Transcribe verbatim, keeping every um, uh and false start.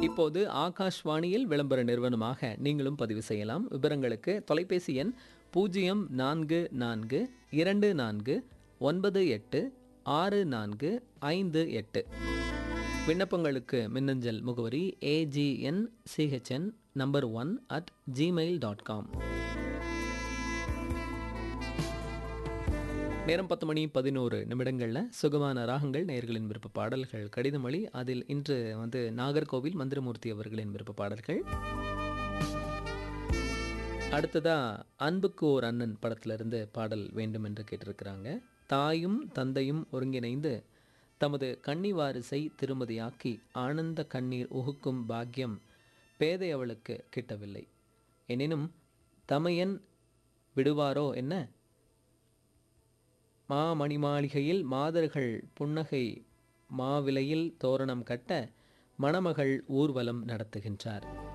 இப்போது ஆகாஷ்வாணியில் விளம்பர நிறுவனமாக நீங்களும் பதிவு செய்யலாம். விவரங்களுக்கு தொலைபேசி எண் பூஜ்ஜியம் நான்கு நான்கு இரண்டு நான்கு ஒன்பது எட்டு ஆறு நான்கு ஐந்து எட்டு. விண்ணப்பங்களுக்கு மின்னஞ்சல் முகவரி AGN CHN number one at Gmail dot com. நேரம் பத்து மணி பதினோரு நிமிடங்களில் சுகமான ராகங்கள் நேயர்களின் விருப்ப பாடல்கள் கடிதமொழி. அதில் இன்று வந்து நாகர்கோவில் மந்திரமூர்த்தி அவர்களின் விருப்ப பாடல்கள். அடுத்ததா அன்புக்கு ஓர் அண்ணன் படத்திலிருந்து பாடல் வேண்டும் என்று கேட்டிருக்கிறாங்க. தாயும் தந்தையும் ஒருங்கிணைந்து தமது கன்னி வாரிசை திருமதியாக்கி ஆனந்த கண்ணீர் உகுக்கும் பாக்கியம் பேதை அவளுக்கு கிட்டவில்லை. எனினும் தமையன் விடுவாரோ என்ன? மா மணிமாளிகையில் மாதர்கள் புன்னகை மாவிலையில் தோரணம் கட்ட மணமகள் ஊர்வலம் நடத்துகின்றார்.